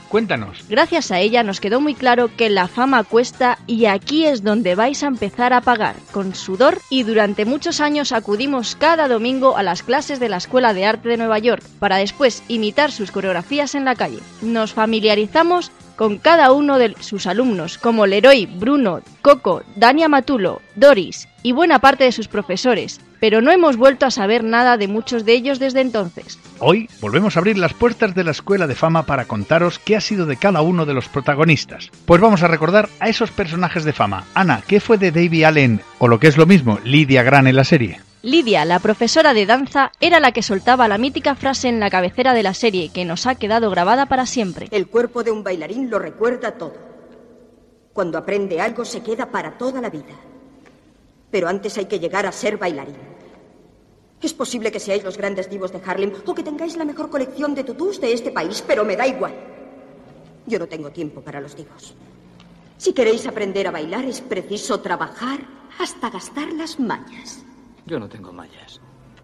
Cuéntanos. Gracias a ella nos quedó muy claro que la fama cuesta y aquí es donde vais a empezar a pagar, con sudor, y durante muchos años acudimos cada domingo a las clases de la Escuela de Arte de Nueva York para después imitar sus coreografías en la calle. Nos familiarizamos con cada uno de sus alumnos, como Leroy, Bruno, Coco, Dani Amatulo, Doris y buena parte de sus profesores, pero no hemos vuelto a saber nada de muchos de ellos desde entonces. Hoy volvemos a abrir las puertas de la Escuela de Fama para contaros qué ha sido de cada uno de los protagonistas. Pues vamos a recordar a esos personajes de fama. Ana, ¿qué fue de Davy Allen, o lo que es lo mismo, Lydia Grant en la serie? Lidia, la profesora de danza, era la que soltaba la mítica frase en la cabecera de la serie que nos ha quedado grabada para siempre. El cuerpo de un bailarín lo recuerda todo. Cuando aprende algo se queda para toda la vida. Pero antes hay que llegar a ser bailarín. Es posible que seáis los grandes divos de Harlem o que tengáis la mejor colección de tutús de este país, pero me da igual. Yo no tengo tiempo para los divos. Si queréis aprender a bailar es preciso trabajar hasta gastar las mañas. Yo no tengo mallas.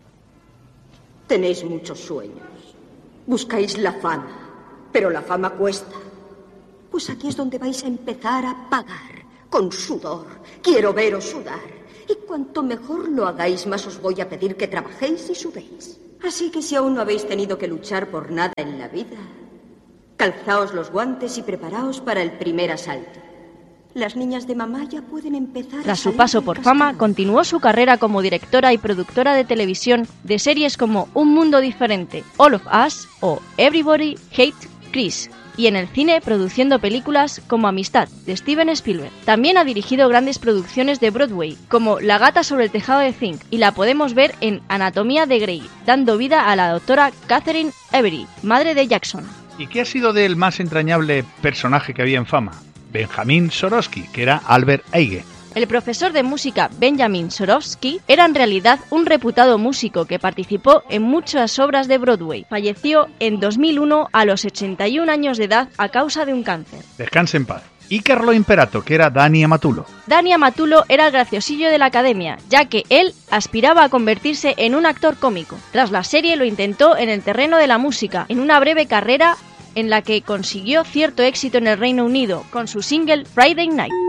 Tenéis muchos sueños. Buscáis la fama, pero la fama cuesta. Pues aquí es donde vais a empezar a pagar, con sudor. Quiero veros sudar. Y cuanto mejor lo hagáis, más os voy a pedir que trabajéis y sudéis. Así que si aún no habéis tenido que luchar por nada en la vida, calzaos los guantes y preparaos para el primer asalto. Las niñas de mamá ya pueden empezar. Tras su paso por fama, continuó su carrera como directora y productora de televisión de series como Un Mundo Diferente, All of Us o Everybody Hates Chris, y en el cine produciendo películas como Amistad, de Steven Spielberg. También ha dirigido grandes producciones de Broadway, como La gata sobre el tejado de zinc, y la podemos ver en Anatomía de Grey, dando vida a la doctora Catherine Avery, madre de Jackson. ¿Y qué ha sido del más entrañable personaje que había en fama? Benjamin Sorosky, que era Albert Eige. El profesor de música Benjamin Sorosky era en realidad un reputado músico que participó en muchas obras de Broadway. Falleció en 2001 a los 81 años de edad a causa de un cáncer. Descanse en paz. Y Carlo Imperato, que era Dani Amatulo. Dani Amatulo era el graciosillo de la academia, ya que él aspiraba a convertirse en un actor cómico. Tras la serie lo intentó en el terreno de la música, en una breve carrera en la que consiguió cierto éxito en el Reino Unido con su single Friday Night.